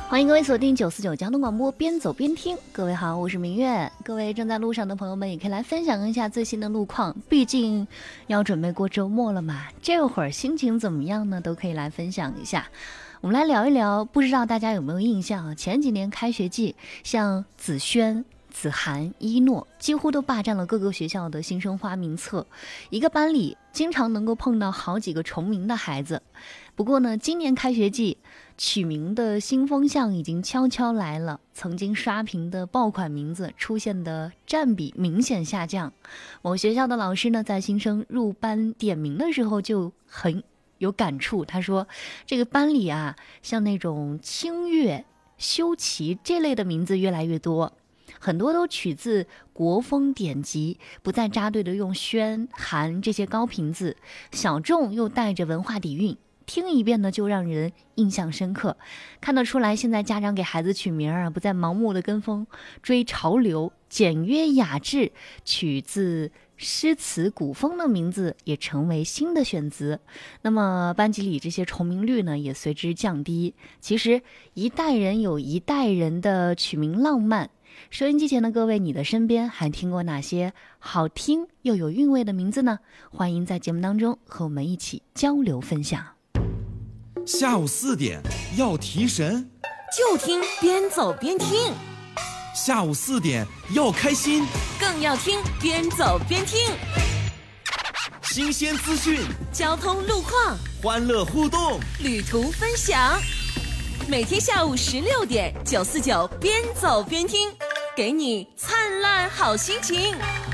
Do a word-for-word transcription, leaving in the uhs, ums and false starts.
欢迎各位锁定九四九交通广播，边走边听。各位好，我是明月。各位正在路上的朋友们，也可以来分享一下最新的路况。毕竟要准备过周末了嘛，这会儿心情怎么样呢？都可以来分享一下。我们来聊一聊，不知道大家有没有印象啊？前几年开学季，像子轩、子涵、一诺几乎都霸占了各个学校的新生花名册，一个班里经常能够碰到好几个重名的孩子。不过呢，今年开学季取名的新风向已经悄悄来了，曾经刷屏的爆款名字出现的占比明显下降。某学校的老师呢，在新生入班点名的时候就很有感触，他说这个班里啊，像那种清月、修齐这类的名字越来越多，很多都取自国风典籍，不再扎堆的用宣、韩这些高频字，小众又带着文化底蕴，听一遍呢就让人印象深刻。看得出来，现在家长给孩子取名啊，不再盲目的跟风追潮流，简约雅致，取自诗词古风的名字也成为新的选择。那么班级里这些重名率呢也随之降低。其实一代人有一代人的取名浪漫。收音机前的各位，你的身边还听过哪些好听又有韵味的名字呢？欢迎在节目当中和我们一起交流分享。 下午四点要提神， 就听边走边听。 下午四点要开心， 更要听边走边听。 新鲜资讯、 交通路况、 欢乐互动、 旅途分享。每天下午十六点，九四九边走边听，给你灿烂好心情。